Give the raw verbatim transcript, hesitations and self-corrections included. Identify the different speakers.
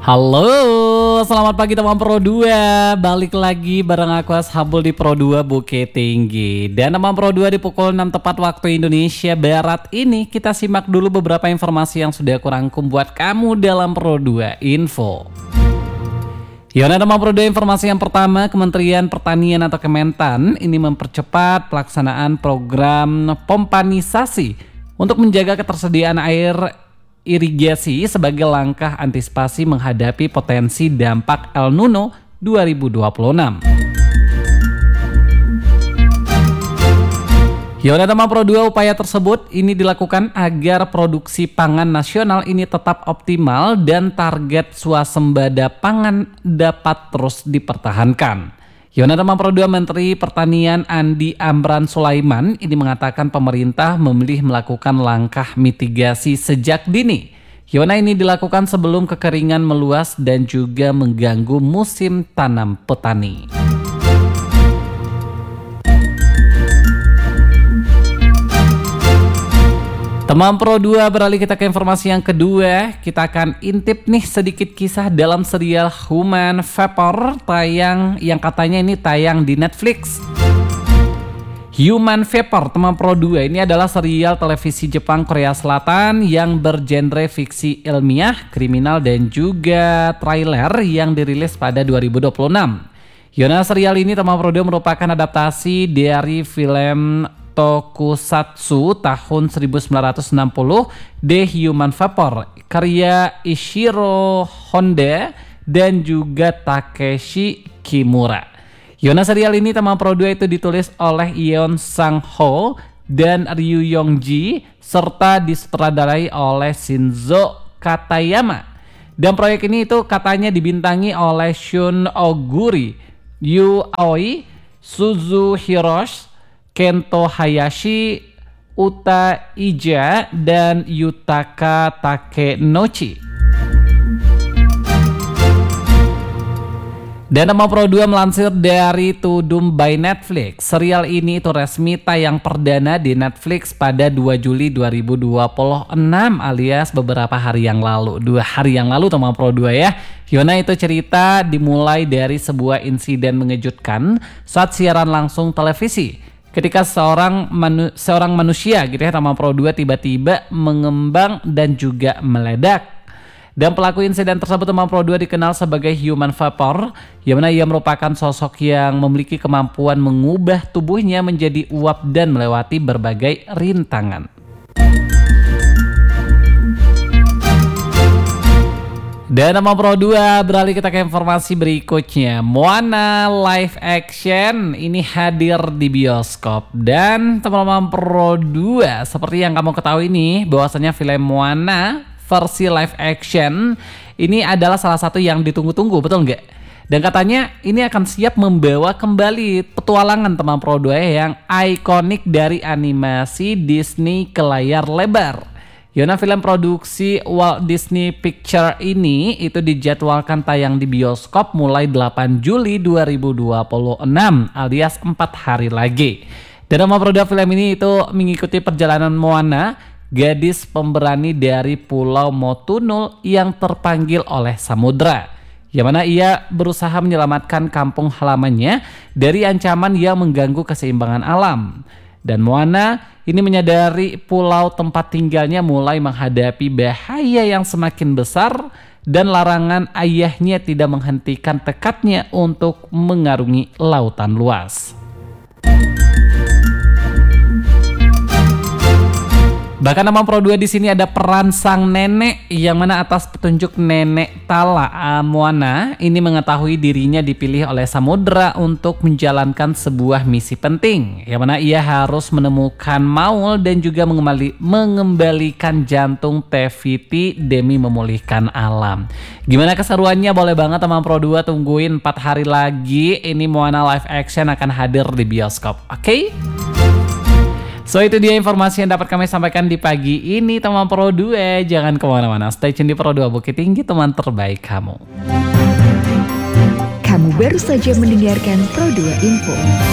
Speaker 1: Halo, selamat pagi teman Pro dua. Balik lagi bareng aku Ashabul di Pro dua Bukit Tinggi. Dan teman Pro dua di pukul enam tepat waktu Indonesia Barat ini kita simak dulu beberapa informasi yang sudah aku rangkum buat kamu dalam Pro dua Info. Yona teman Pro dua, informasi yang pertama, Kementerian Pertanian atau Kementan ini mempercepat pelaksanaan program pompanisasi untuk menjaga ketersediaan air irigasi sebagai langkah antisipasi menghadapi potensi dampak El Nino dua ribu dua puluh enam. Yaudah teman Pro dua, upaya tersebut ini dilakukan agar produksi pangan nasional ini tetap optimal dan target swasembada pangan dapat terus dipertahankan. Yona teman Pro dua, Menteri Pertanian Andi Amran Sulaiman ini mengatakan pemerintah memilih melakukan langkah mitigasi sejak dini. Yona ini dilakukan sebelum kekeringan meluas dan juga mengganggu musim tanam petani. Teman Pro dua, beralih kita ke informasi yang kedua. Kita akan intip nih sedikit kisah dalam serial Human Vapor tayang yang katanya ini tayang di Netflix. Human Vapor teman Pro dua ini adalah serial televisi Jepang Korea Selatan yang bergenre fiksi ilmiah, kriminal dan juga trailer yang dirilis pada dua ribu dua puluh enam. Yona, serial ini teman Pro dua merupakan adaptasi dari film Tokusatsu tahun seribu sembilan ratus enam puluh The Human Vapor karya Ishiro Honda dan juga Takeshi Kimura. Yona, serial ini teman Pro dua itu ditulis oleh Yeon Sang-ho dan Ryu Yong-ji serta disutradarai oleh Shinzo Katayama. Dan proyek ini itu katanya dibintangi oleh Shun Oguri, Yu Aoi, Suzu Hiroshi, Kento Hayashi, Uta Ija, dan Yutaka Takenouchi. Dan teman Pro dua, melansir dari Tudum by Netflix, serial ini itu resmi tayang perdana di Netflix pada dua Juli dua ribu dua puluh enam alias beberapa hari yang lalu. Dua hari yang lalu teman Pro dua ya. Yona, itu cerita dimulai dari sebuah insiden mengejutkan saat siaran langsung televisi. Ketika seorang manu, seorang manusia gitu ya teman Pro dua tiba-tiba mengembang dan juga meledak. Dan pelaku insiden tersebut teman Pro dua dikenal sebagai Human Vapor, yang mana ia merupakan sosok yang memiliki kemampuan mengubah tubuhnya menjadi uap dan melewati berbagai rintangan. Dan teman Pro dua, beralih kita ke informasi berikutnya. Moana live action ini hadir di bioskop. Dan teman-teman Pro dua, seperti yang kamu ketahui nih, bahwasanya film Moana versi live action ini adalah salah satu yang ditunggu-tunggu, betul nggak? Dan katanya ini akan siap membawa kembali petualangan teman Pro dua yang ikonik dari animasi Disney ke layar lebar. Yona, film produksi Walt Disney Picture ini itu dijadwalkan tayang di bioskop mulai delapan Juli dua ribu dua puluh enam alias empat hari lagi. Dan nama produk film ini itu mengikuti perjalanan Moana, gadis pemberani dari Pulau Motunul yang terpanggil oleh samudra, yang mana ia berusaha menyelamatkan kampung halamannya dari ancaman yang mengganggu keseimbangan alam. Dan Moana ini menyadari pulau tempat tinggalnya mulai menghadapi bahaya yang semakin besar dan larangan ayahnya tidak menghentikan tekadnya untuk mengarungi lautan luas. Bahkan nama Pro dua di sini ada peran sang nenek, yang mana atas petunjuk nenek Tala, Moana ini mengetahui dirinya dipilih oleh samudra untuk menjalankan sebuah misi penting, yang mana ia harus menemukan Maul dan juga mengembali, mengembalikan jantung Tefiti demi memulihkan alam. Gimana keseruannya? Boleh banget teman Pro dua, tungguin empat hari lagi ini Moana live action akan hadir di bioskop. Oke? Okay? So itu dia informasi yang dapat kami sampaikan di pagi ini teman Pro dua. Jangan kemana-mana, stay tune di Pro dua Bukit Tinggi, teman terbaik kamu.
Speaker 2: Kamu baru saja mendengarkan Pro dua Info.